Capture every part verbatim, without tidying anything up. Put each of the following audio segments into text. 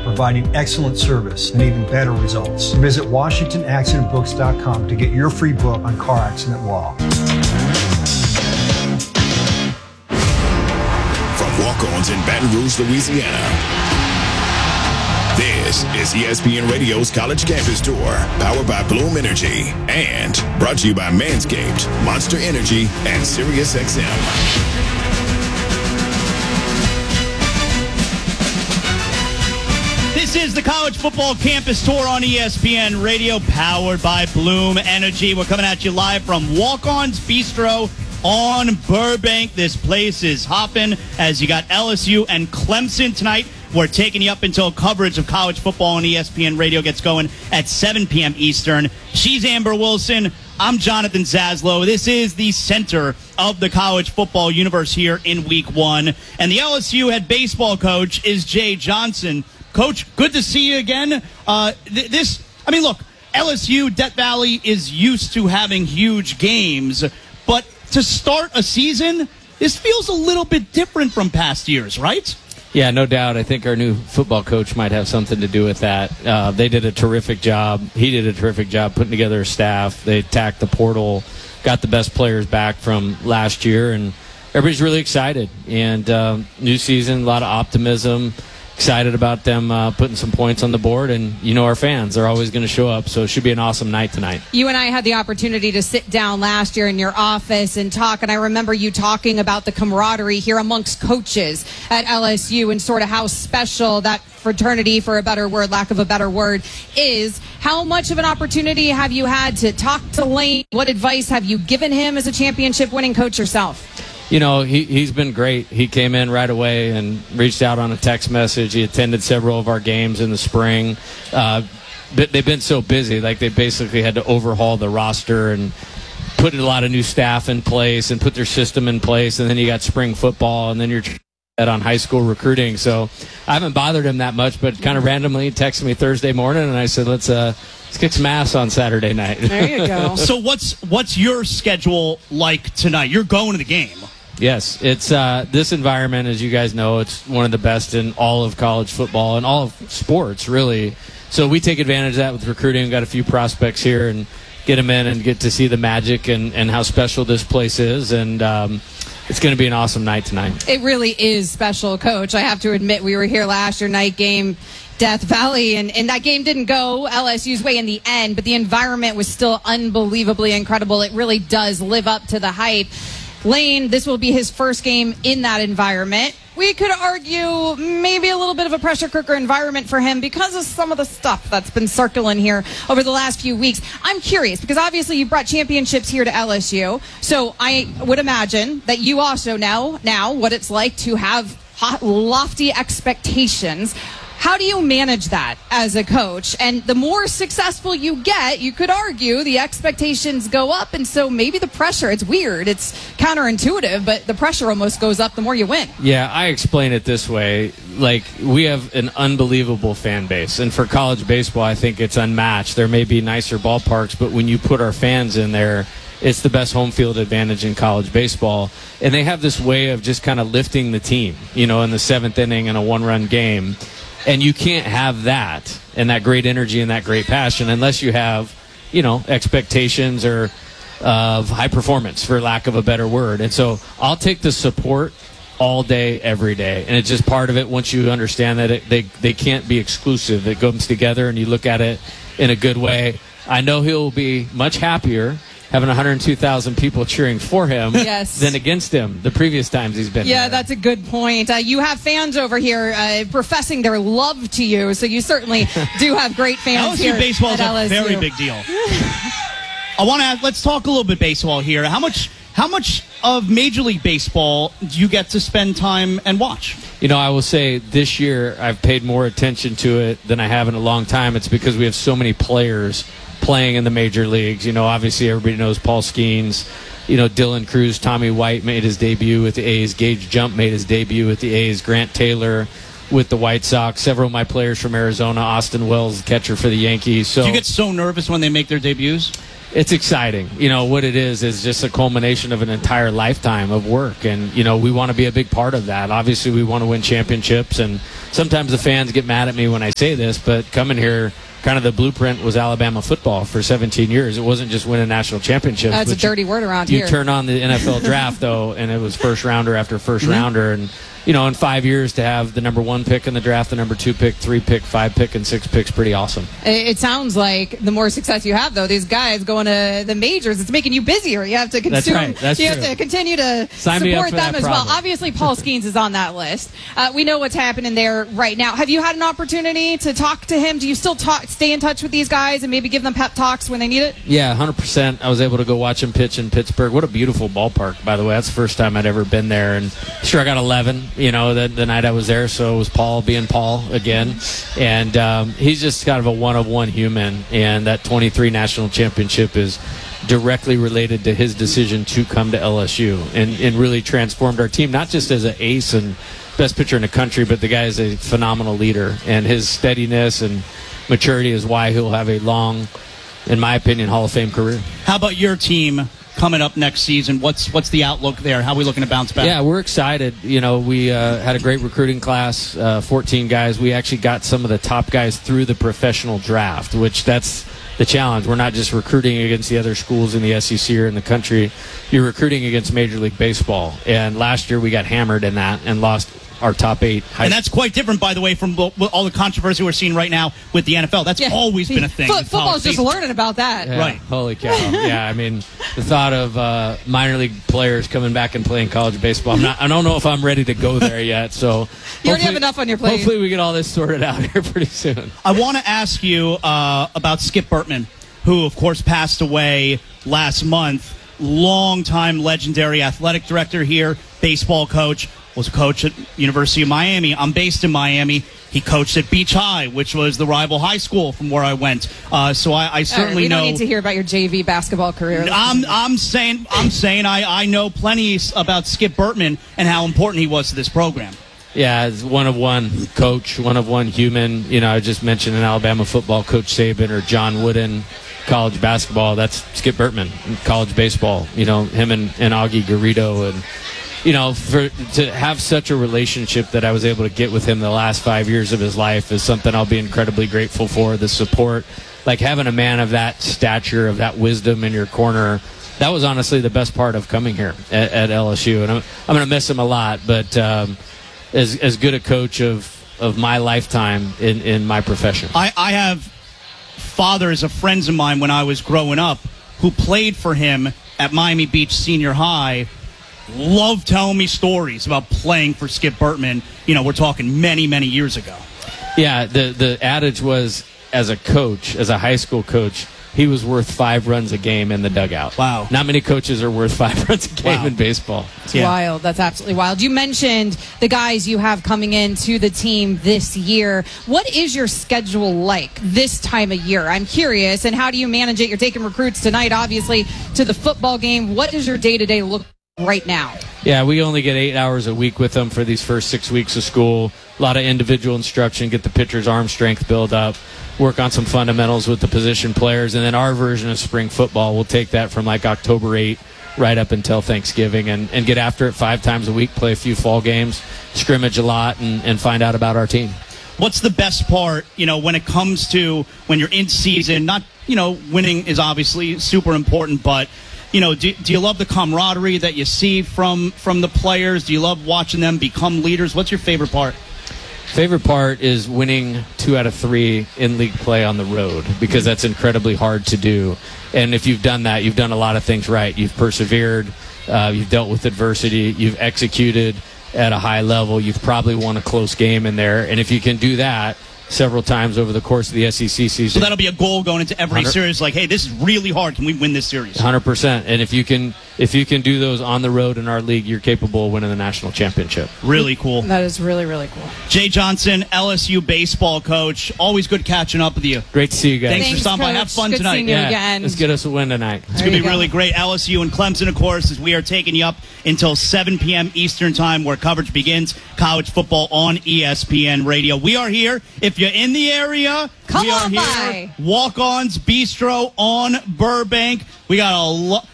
providing excellent service and even better results. Visit Washington Accident Books dot com to get your free book on car accident law. From walk-ons in Baton Rouge, Louisiana, this is E S P N Radio's College Campus Tour, powered by Bloom Energy, and brought to you by Manscaped, Monster Energy, and Sirius X M. This is the College Football Campus Tour on E S P N Radio, powered by Bloom Energy. We're coming at you live from Walk-On's Bistro on Burbank. This place is hopping as you got L S U and Clemson tonight. We're taking you up until coverage of college football on E S P N Radio gets going at seven p.m. Eastern. She's Amber Wilson. I'm Jonathan Zaslow. This is the center of the college football universe here in week one. And the L S U head baseball coach is Jay Johnson. Coach, good to see you again. Uh, th- this, I mean, look, L S U, Death Valley is used to having huge games, but to start a season, this feels a little bit different from past years, right? Yeah, no doubt. I think our new football coach might have something to do with that. Uh, they did a terrific job. He did a terrific job putting together a staff. They attacked the portal, got the best players back from last year, and everybody's really excited. And uh, new season, a lot of optimism. Excited about them uh, putting some points on the board, and you know our fans are always going to show up, so it should be an awesome night tonight. You and I had the opportunity to sit down last year in your office and talk, and I remember you talking about the camaraderie here amongst coaches at L S U and sort of how special that fraternity, for a better word, lack of a better word, is. How much of an opportunity have you had to talk to Lane? What advice have you given him as a championship-winning coach yourself? You know, he, he's been great. He came in right away and reached out on a text message. He attended several of our games in the spring. Uh, but they've been so busy, like they basically had to overhaul the roster and put a lot of new staff in place and put their system in place. And then you got spring football, and then you're on high school recruiting. So I haven't bothered him that much, but kind of randomly he texted me Thursday morning, and I said, let's uh, let's kick some ass on Saturday night. There you go. So what's what's your schedule like tonight? You're going to the game. Yes, it's uh, this environment, as you guys know, it's one of the best in all of college football and all of sports, really. So we take advantage of that with recruiting. We've got a few prospects here and get them in and get to see the magic and, and how special this place is. And um, it's going to be an awesome night tonight. It really is special, Coach. I have to admit, we were here last year, night game, Death Valley, and, and that game didn't go L S U's way in the end, but the environment was still unbelievably incredible. It really does live up to the hype. Lane, this will be his first game in that environment. We could argue maybe a little bit of a pressure cooker environment for him because of some of the stuff that's been circling here over the last few weeks. I'm curious because obviously you brought championships here to L S U, so I would imagine that you also know now what it's like to have hot, lofty expectations. How do you manage that as a coach? And the more successful you get, you could argue the expectations go up, and so maybe the pressure, it's weird, it's counterintuitive, but the pressure almost goes up the more you win. Yeah, I explain it this way. Like, we have an unbelievable fan base, and for college baseball, I think it's unmatched. There may be nicer ballparks, but when you put our fans in there, it's the best home field advantage in college baseball. And they have this way of just kind of lifting the team, you know, in the seventh inning in a one-run game. And you can't have that and that great energy and that great passion unless you have, you know, expectations or of high performance, for lack of a better word. And so I'll take the support all day, every day. And it's just part of it once you understand that it, they, they can't be exclusive. It comes together and you look at it in a good way. I know he'll be much happier having one hundred two thousand people cheering for him yes. than against him the previous times he's been Yeah, there. That's a good point. Uh, you have fans over here uh, professing their love to you, so you certainly do have great fans L S U here baseball is at a L S U. very big deal. I want to ask, let's talk a little bit baseball here. How much how much of Major League Baseball do you get to spend time and watch? You know, I will say this year I've paid more attention to it than I have in a long time. It's because we have so many players playing in the major leagues. You know, obviously everybody knows Paul Skeens. You know, Dylan Cruz, Tommy White made his debut with the A's. Gage Jump made his debut with the A's. Grant Taylor with the White Sox. Several of my players from Arizona. Austin Wells, catcher for the Yankees. So do you get so nervous when they make their debuts? It's exciting. You know, what it is is just a culmination of an entire lifetime of work. And, you know, we want to be a big part of that. Obviously, we want to win championships. And sometimes the fans get mad at me when I say this, but coming here, kind of the blueprint was Alabama football for seventeen years. It wasn't just winning national championships. That's a dirty you, word around you here. You turn on the N F L draft, though, and it was first rounder after first mm-hmm. rounder. And, you know, in five years to have the number one pick in the draft, the number two pick, three pick, five pick, and six picks, pretty awesome. It sounds like the more success you have, though, these guys going to the majors, it's making you busier. You have to consume. That's right. That's you true. have to continue to Sign support them that as problem. well. Obviously, Paul Skeens is on that list. Uh, we know what's happening there right now. Have you had an opportunity to talk to him? Do you still talk, stay in touch with these guys and maybe give them pep talks when they need it? Yeah, one hundred percent. I was able to go watch him pitch in Pittsburgh. What a beautiful ballpark, by the way. That's the first time I'd ever been there. And sure, I got eleven, you know, the, the night I was there, so it was Paul being Paul again. And um, he's just kind of a one-of-one human, and that twenty-three national championship is directly related to his decision to come to L S U and, and really transformed our team, not just as an ace and best pitcher in the country, but the guy is a phenomenal leader, and his steadiness and maturity is why he'll have a long, in my opinion, Hall of Fame career. How about your team coming up next season? What's what's the outlook there? How are we looking to bounce back? Yeah, we're excited. You know, we uh, had a great recruiting class, uh, fourteen guys. We actually got some of the top guys through the professional draft, which that's the challenge. We're not just recruiting against the other schools in the S E C or in the country. You're recruiting against Major League Baseball. And last year we got hammered in that and lost our top eight. And that's quite different, by the way, from all the controversy we're seeing right now with the N F L. That's yeah. always been a thing. F- football's just learning about that. Yeah, right. Holy cow. Yeah, I mean, the thought of uh, minor league players coming back and playing college baseball, I'm not, I don't know if I'm ready to go there yet. So you already have enough on your plate. Hopefully we get all this sorted out here pretty soon. I want to ask you uh, about Skip Bertman, who, of course, passed away last month. Longtime legendary athletic director here, baseball coach, was a coach at University of Miami. I'm based in Miami. He coached at Beach High, which was the rival high school from where I went. Uh, so I, I certainly right, we know. We don't need to hear about your J V basketball career. I'm I'm saying I'm saying I, I know plenty about Skip Bertman and how important he was to this program. Yeah, it's one of one coach, one of one human. You know, I just mentioned in Alabama football, Coach Saban or John Wooden. College basketball, that's Skip Bertman. College baseball, you know, him and, and Augie Garrido. And, you know, for to have such a relationship that I was able to get with him the last five years of his life is something I'll be incredibly grateful for. The support, like having a man of that stature, of that wisdom in your corner, that was honestly the best part of coming here at, at L S U. And I'm, I'm going to miss him a lot, but um, as, as good a coach of, of my lifetime in, in my profession. I, I have fathers of friends of mine when I was growing up who played for him at Miami Beach Senior High. Love telling me stories about playing for Skip Bertman. You know, we're talking many, many years ago. Yeah, the the adage was, as a coach, as a high school coach, he was worth five runs a game in the dugout. Wow. Not many coaches are worth five runs a game wow. in baseball. It's yeah. wild. That's absolutely wild. You mentioned the guys you have coming into the team this year. What is your schedule like this time of year? I'm curious. And how do you manage it? You're taking recruits tonight, obviously, to the football game. What does your day-to-day look like right now? Yeah, we only get eight hours a week with them for these first six weeks of school. A lot of individual instruction, get the pitcher's arm strength build up, work on some fundamentals with the position players, and then our version of spring football, we'll take that from like October eighth right up until Thanksgiving and, and get after it five times a week, play a few fall games, scrimmage a lot, and, and find out about our team. What's the best part, you know, when it comes to when you're in season? Not, you know, winning is obviously super important, but you know, do, do you love the camaraderie that you see from from the players? Do you love watching them become leaders? What's your favorite part? Favorite part is winning two out of three in league play on the road, because that's incredibly hard to do. And if you've done that, you've done a lot of things right. You've persevered, uh, you've dealt with adversity, you've executed at a high level, you've probably won a close game in there. And if you can do that several times over the course of the S E C season. So that'll be a goal going into every series, like, hey, this is really hard. Can we win this series? one hundred percent. And if you can if you can do those on the road in our league, you're capable of winning the national championship. Really cool. That is really, really cool. Jay Johnson, L S U baseball coach. Always good catching up with you. Great to see you guys. Thanks, Thanks for stopping by. Have fun good tonight. Seeing you yeah, again. Let's get us a win tonight. It's going to be really great. L S U and Clemson, of course, as we are taking you up until seven p.m. Eastern Time, where coverage begins. College football on E S P N Radio. We are here. If you're in the area, Come we are on here. by. Walk-Ons Bistro on Burbank. We got a lot.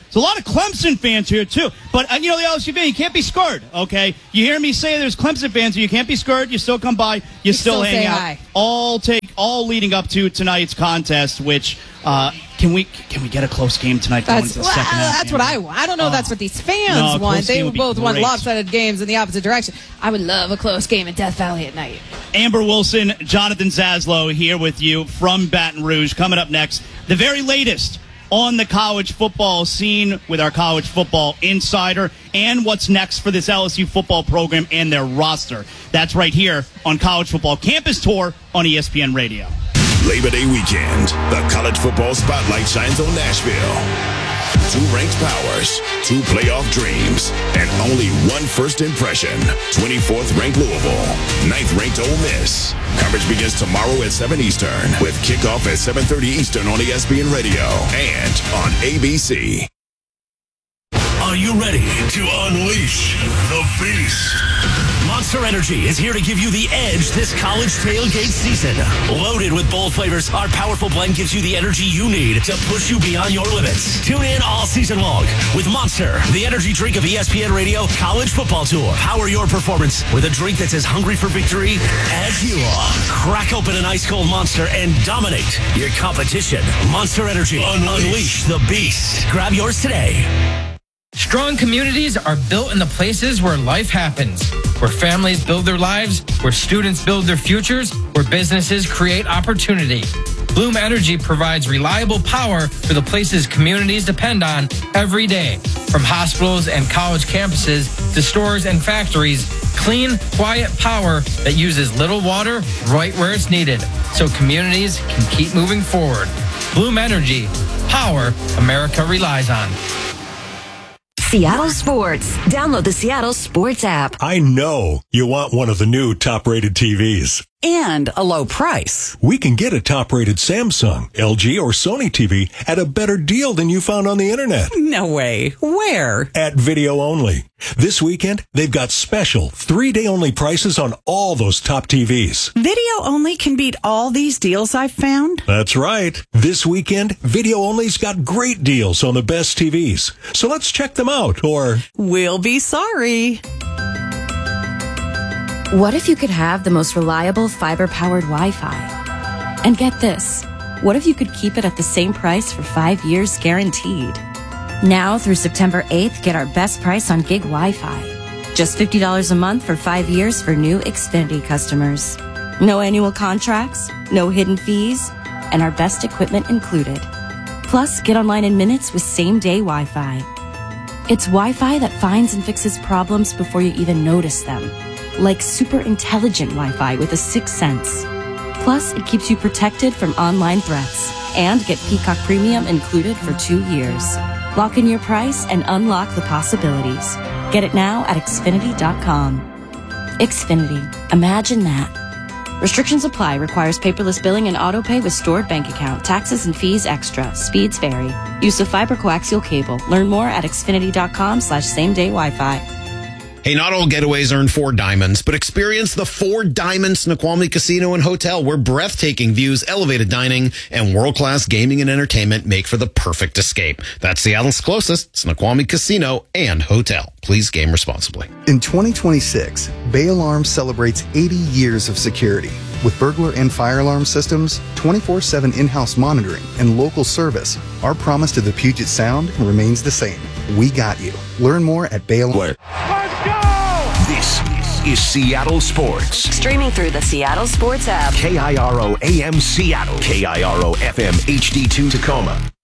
There's a lot of Clemson fans here, too. But, uh, you know, the L S U fan, you can't be scared, okay? You hear me say there's Clemson fans, so you can't be scared. You still come by. You, you still, still hang out. Hi. All take, all leading up to tonight's contest, which, uh, can we can we get a close game tonight? That's, the well, second half, that's what I want. I don't know oh. if that's what these fans no, want. They both great. want lopsided games in the opposite direction. I would love a close game at Death Valley at night. Amber Wilson, Jonathan Zaslow here with you from Baton Rouge. Coming up next, the very latest on the college football scene with our college football insider and what's next for this L S U football program and their roster. That's right here on College Football Campus Tour on E S P N Radio. Labor Day weekend, the college football spotlight shines on Nashville. Two ranked powers, two playoff dreams, and only one first impression. twenty-fourth ranked Louisville, ninth ranked Ole Miss. Coverage begins tomorrow at seven Eastern with kickoff at seven thirty Eastern on E S P N Radio and on A B C. Are you ready to unleash the beast? Monster Energy is here to give you the edge this college tailgate season. Loaded with bold flavors, our powerful blend gives you the energy you need to push you beyond your limits. Tune in all season long with Monster, the energy drink of E S P N Radio College Football Tour. Power your performance with a drink that's as hungry for victory as you are. Crack open an ice-cold Monster and dominate your competition. Monster Energy. Unleash, Unleash the beast. Grab yours today. Strong communities are built in the places where life happens, where families build their lives, where students build their futures, where businesses create opportunity. Bloom Energy provides reliable power for the places communities depend on every day. From hospitals and college campuses to stores and factories, clean, quiet power that uses little water right where it's needed, so communities can keep moving forward. Bloom Energy, power America relies on. Seattle Sports. Download the Seattle Sports app. I know you want one of the new top-rated T Vs. And a low price. We can get a top-rated Samsung, L G, or Sony T V at a better deal than you found on the internet. No way. Where? At Video Only. This weekend, they've got special three-day only prices on all those top T Vs. Video Only can beat all these deals I've found? That's right. This weekend, Video Only's got great deals on the best T Vs. So let's check them out, or... We'll be sorry. What if you could have the most reliable fiber-powered Wi-Fi? And get this, what if you could keep it at the same price for five years guaranteed? Now through September eighth, get our best price on gig Wi-Fi. Just fifty dollars a month for five years for new Xfinity customers. No annual contracts, no hidden fees, and our best equipment included. Plus, get online in minutes with same-day Wi-Fi. It's Wi-Fi that finds and fixes problems before you even notice them. Like super intelligent Wi-Fi with a sixth sense. Plus, it keeps you protected from online threats. And get Peacock Premium included for two years. Lock in your price and unlock the possibilities. Get it now at Xfinity dot com. Xfinity. Imagine that. Restrictions apply. Requires paperless billing and auto pay with stored bank account. Taxes and fees extra. Speeds vary. Use of fiber coaxial cable. Learn more at Xfinity dot com slash same day Wi-Fi. Hey, not all getaways earn four diamonds, but experience the Four Diamonds Snoqualmie Casino and Hotel, where breathtaking views, elevated dining, and world-class gaming and entertainment make for the perfect escape. That's Seattle's closest Snoqualmie Casino and Hotel. Please game responsibly. In twenty twenty-six, Bay Alarms celebrates eighty years of security. With burglar and fire alarm systems, twenty-four seven in-house monitoring, and local service, our promise to the Puget Sound remains the same. We got you. Learn more at Bay Alarms. This is Seattle Sports. Streaming through the Seattle Sports app. K I R O A M Seattle. K I R O F M H D two Tacoma.